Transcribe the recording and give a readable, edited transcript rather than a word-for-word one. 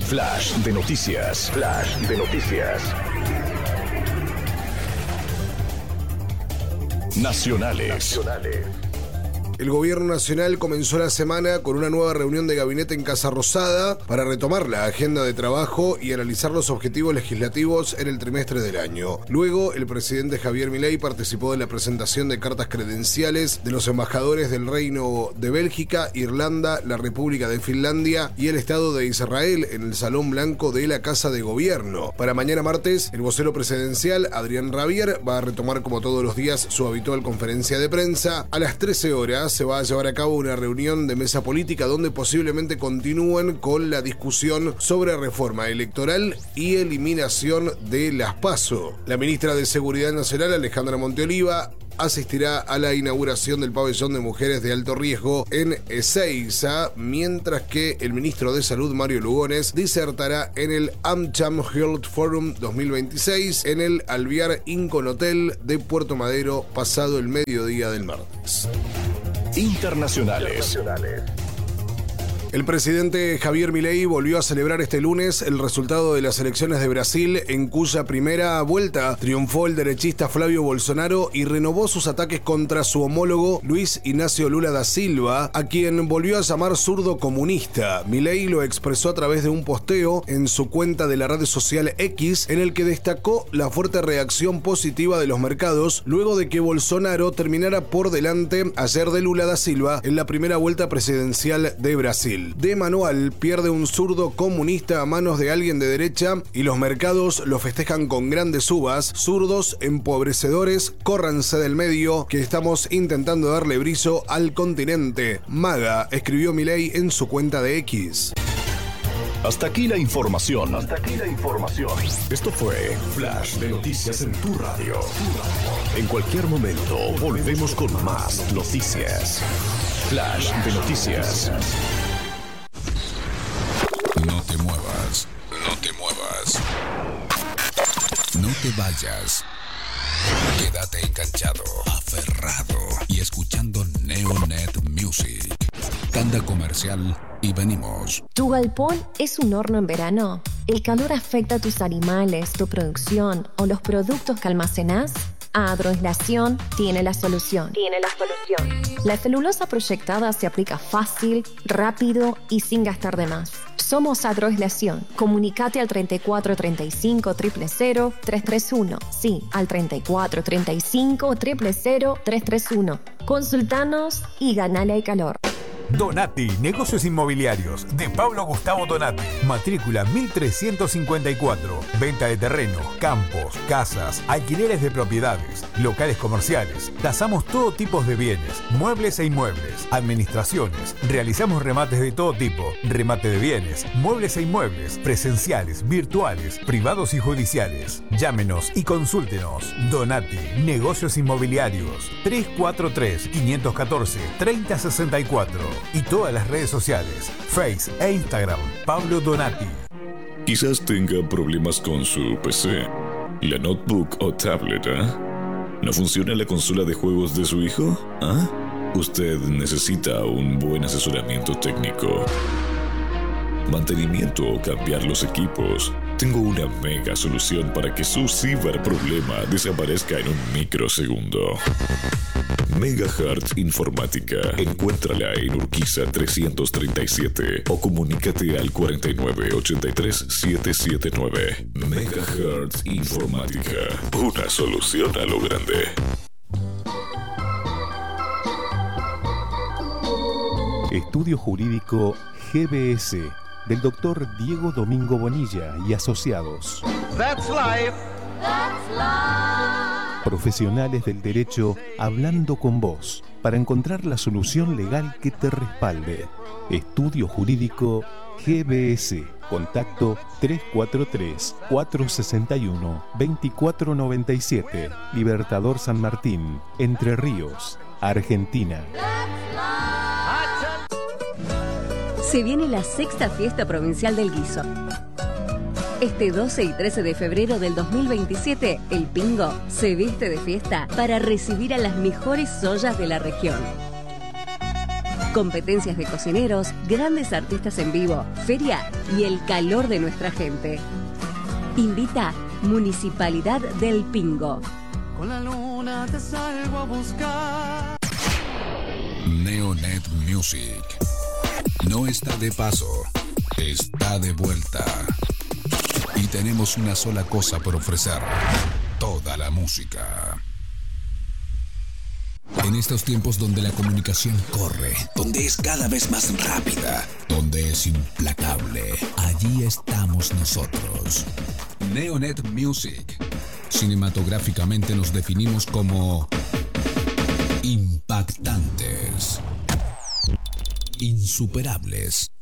Flash de noticias. Flash de noticias. Nacionales. El gobierno nacional comenzó la semana con una nueva reunión de gabinete en Casa Rosada para retomar la agenda de trabajo y analizar los objetivos legislativos en el trimestre del año. Luego, el presidente Javier Milei participó de la presentación de cartas credenciales de los embajadores del Reino de Bélgica, Irlanda, la República de Finlandia y el Estado de Israel en el Salón Blanco de la Casa de Gobierno. Para mañana martes, el vocero presidencial, Adrián Rabier, va a retomar como todos los días su habitual conferencia de prensa. A las 13 horas se va a llevar a cabo una reunión de mesa política donde posiblemente continúen con la discusión sobre reforma electoral y eliminación de las PASO. La ministra de Seguridad Nacional, Alejandra Monteoliva, asistirá a la inauguración del pabellón de mujeres de alto riesgo en Ezeiza, mientras que el ministro de Salud, Mario Lugones, disertará en el AmCham Health Forum 2026 en el Alvear Incon Hotel de Puerto Madero pasado el mediodía del martes. Internacionales. El presidente Javier Milei volvió a celebrar este lunes el resultado de las elecciones de Brasil, en cuya primera vuelta triunfó el derechista Flavio Bolsonaro y renovó sus ataques contra su homólogo Luis Inácio Lula da Silva, a quien volvió a llamar zurdo comunista. Milei lo expresó a través de un posteo en su cuenta de la red social X, en el que destacó la fuerte reacción positiva de los mercados luego de que Bolsonaro terminara por delante ayer de Lula da Silva en la primera vuelta presidencial de Brasil. De manual, pierde un zurdo comunista a manos de alguien de derecha y los mercados lo festejan con grandes uvas. Zurdos empobrecedores, córranse del medio, que estamos intentando darle brillo al continente. MAGA, escribió Milei en su cuenta de X. Hasta aquí la información. Esto fue Flash de Noticias en tu radio. En cualquier momento volvemos con más noticias. Flash de Noticias. No te muevas, no te muevas. No te vayas. Quédate enganchado, aferrado y escuchando Neonet Music. Tanda comercial y venimos. ¿Tu galpón es un horno en verano? ¿El calor afecta a tus animales, tu producción o los productos que almacenás? Agroaislación tiene la solución. La celulosa proyectada se aplica fácil, rápido y sin gastar de más. Somos Agroaislación. Comunicate al 34 35 000 331. Sí, al 34 35 000 331. Consultanos y ganale el calor. Donati, negocios inmobiliarios, de Pablo Gustavo Donati, matrícula 1354, venta de terreno, campos, casas, alquileres de propiedades, locales comerciales, tasamos todo tipo de bienes, muebles e inmuebles, administraciones, realizamos remates de todo tipo, remate de bienes, muebles e inmuebles, presenciales, virtuales, privados y judiciales. Llámenos y consúltenos. Donati, negocios inmobiliarios, 343-514-3064. Y todas las redes sociales, Face e Instagram, Pablo Donati. Quizás tenga problemas con su PC, la notebook o tablet, ¿No funciona la consola de juegos de su hijo? Usted necesita un buen asesoramiento técnico, mantenimiento o cambiar los equipos. Tengo una mega solución para que su ciberproblema desaparezca en un microsegundo. Megahertz Informática. Encuéntrala en Urquiza 337 o comunícate al 49 83 779. Megahertz Informática. Una solución a lo grande. Estudio Jurídico GBS del doctor Diego Domingo Bonilla y asociados. That's life. That's life. Profesionales del derecho hablando con vos para encontrar la solución legal que te respalde. Estudio Jurídico GBS. Contacto 343-461-2497. Libertador San Martín, Entre Ríos, Argentina. Se viene la sexta fiesta provincial del guiso. Este 12 y 13 de febrero del 2027, el Pingo se viste de fiesta para recibir a las mejores ollas de la región. Competencias de cocineros, grandes artistas en vivo, feria y el calor de nuestra gente. Invita Municipalidad del Pingo. Con la luna te salgo a buscar. Neonet Music no está de paso, está de vuelta. Y tenemos una sola cosa por ofrecer: toda la música. En estos tiempos donde la comunicación corre, donde es cada vez más rápida, donde es implacable, allí estamos nosotros. Neonet Music. Cinematográficamente nos definimos como impactantes, insuperables,